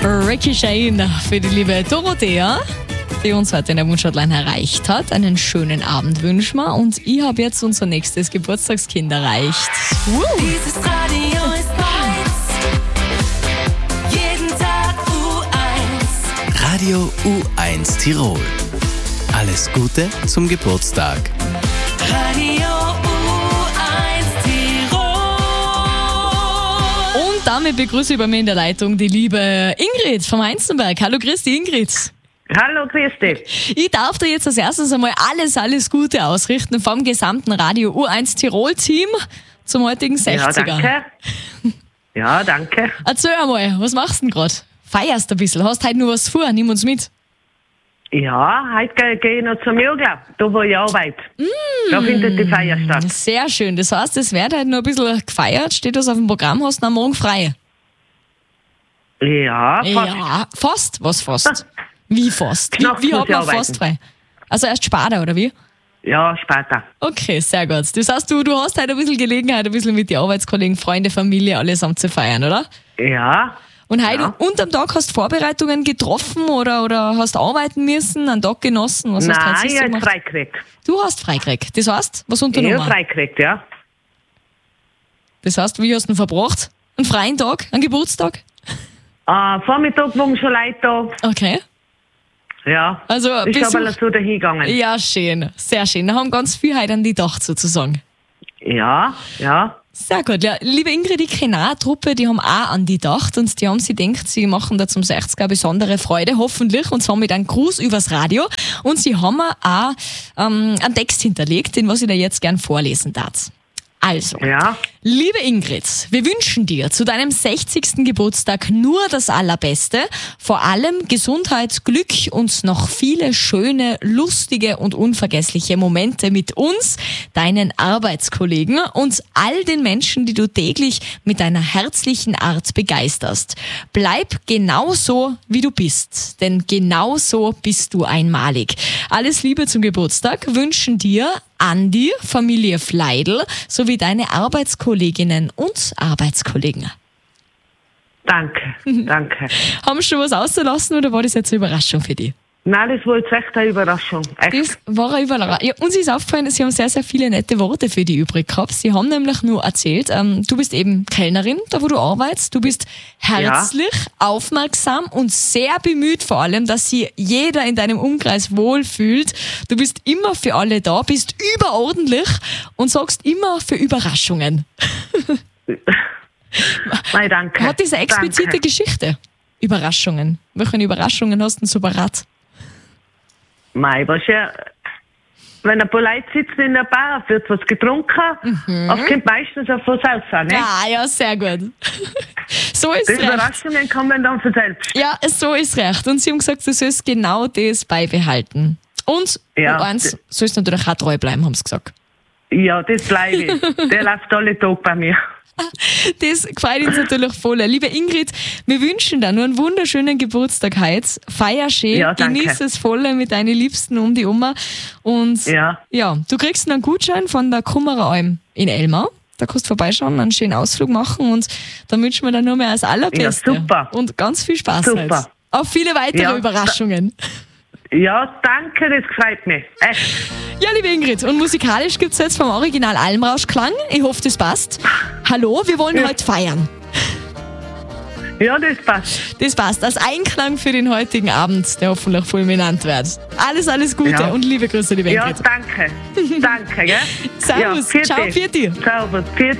Ricky Shane für die liebe Dorothea, die uns heute in der Wunschhotline erreicht hat. Einen schönen Abend wünschen wir. Und ich habe jetzt unser nächstes Geburtstagskind erreicht. Dieses Radio ist meins. Jeden Tag U1. Radio U1 Tirol. Alles Gute zum Geburtstag. Radio U1 Tirol. Und damit begrüße ich bei mir in der Leitung die liebe Ingrid vom Heinzenberg. Hallo, grüß dich, Ingrid. Hallo, grüß dich. Ich darf dir jetzt als erstes einmal alles Gute ausrichten vom gesamten Radio U1 Tirol-Team zum heutigen 60er. Ja, danke. Ja, danke. Erzähl einmal, was machst du denn gerade? Feierst du ein bisschen? Hast heute noch was vor? Nimm uns mit. Ja, heute gehe ich noch zum Yoga, da wo ich arbeite. Da findet die Feier statt. Sehr schön. Das heißt, es wird heute noch ein bisschen gefeiert. Steht das auf dem Programm? Hast du am Morgen frei? Ja, fast. Ja, fast. Was fast? Wie fast? Knapp Wie muss hat ich man arbeiten. fast frei? Also erst später, oder wie? Ja, später. Okay, sehr gut. Das heißt, du hast heute ein bisschen Gelegenheit, ein bisschen mit den Arbeitskollegen, Freunde, Familie, allesamt zu feiern, oder? Ja, Und heute Ja. unterm Tag hast du Vorbereitungen getroffen oder hast arbeiten müssen, einen Tag genossen? Was hast du nein, heute ich so habe gemacht? frei gekriegt. Du hast freikriegt. Das heißt, was Ich unternommen? habe frei gekriegt, ja. Das heißt, wie hast du ihn verbracht? Einen freien Tag? Einen Geburtstag? Vormittag waren schon Leute da. Okay. Ja, Also ich Besuch. habe so dahin gegangen. Ja, schön. Sehr schön. Da haben ganz viel heute an die Dacht sozusagen. Ja, ja. Sehr gut. Ja, liebe Ingrid, ich kenne auch eine Truppe, die haben auch an die gedacht und die haben sich gedacht, sie machen da zum 60er eine besondere Freude, hoffentlich, und zwar mit einem Gruß übers Radio. Und sie haben mir auch einen Text hinterlegt, den was ich dir jetzt gern vorlesen darf. Also, Ja, liebe Ingrid, wir wünschen dir zu deinem 60. Geburtstag nur das Allerbeste, vor allem Gesundheit, Glück und noch viele schöne, lustige und unvergessliche Momente mit uns, deinen Arbeitskollegen und all den Menschen, die du täglich mit deiner herzlichen Art begeisterst. Bleib genauso, wie du bist, denn genauso bist du einmalig. Alles Liebe zum Geburtstag wünschen dir Andi, Familie Fleidl sowie deine Arbeitskolleginnen und Arbeitskollegen. danke, danke. Haben Sie schon was ausgelassen oder war das jetzt eine Überraschung für dich? Nein, das war jetzt echt eine Überraschung. Echt. Das war eine Überraschung. Ja, uns ist aufgefallen, Sie haben sehr viele nette Worte für die übrig gehabt. Sie haben nämlich nur erzählt, du bist eben Kellnerin, da wo du arbeitest. Du bist herzlich, aufmerksam und sehr bemüht vor allem, dass sich jeder in deinem Umkreis wohlfühlt. Du bist immer für alle da, bist überordentlich und sorgst immer für Überraschungen. Nein, danke. Hat diese explizite Danke. Geschichte? Überraschungen. Welche Überraschungen hast du denn so parat? Mei, was ja, wenn ein paar Leute sitzen in der Bar, wird was getrunken, es kommt meistens auf was raus, ne? Ah, ja, sehr gut. So ist Die recht. Überraschungen kommen dann von selbst. Ja, so ist recht. Und sie haben gesagt, du sollst genau das beibehalten. Und Ja. eins, sollst natürlich auch treu bleiben, haben sie gesagt. Ja, das bleibe ich. Der läuft alle Tage bei mir. Das gefällt uns natürlich voll. Liebe Ingrid, wir wünschen dir nur einen wunderschönen Geburtstag heute. Feier schön, Ja, danke. genieß es voll mit deinen Liebsten um die Oma. Und Ja. du kriegst einen Gutschein von der Kummerer Alm in Elmau. Da kannst du vorbeischauen, einen schönen Ausflug machen und dann wünschen wir dir nur mehr das Allerbeste. Ja, super. Und ganz viel Spaß Super. heute. Auf viele weitere Ja, Überraschungen. Ja, danke, das gefällt mir. Echt. Ja, liebe Ingrid, und musikalisch gibt es jetzt vom Original Almrauschklang. Ich hoffe, das passt. Hallo, wir wollen Ja. heute feiern. Ja, das passt. Das passt als Einklang für den heutigen Abend, der hoffentlich fulminant wird. Alles Gute Ja. und liebe Grüße, liebe Ja, Ingrid. danke. Danke, gell? Servus, ja, ciao, Pfiat. Servus, Pfiat.